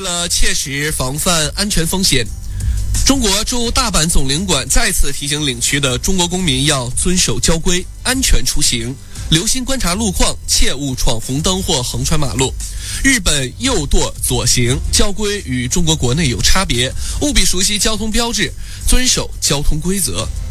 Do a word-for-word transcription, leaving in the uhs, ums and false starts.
了切实防范安全风险，中国驻大阪总领馆再次提醒领区的中国公民要遵守交规，安全出行，留心观察路况，切勿闯红灯或横穿马路。日本右舵左行交规与中国国内有差别，务必熟悉交通标志，遵守交通规则。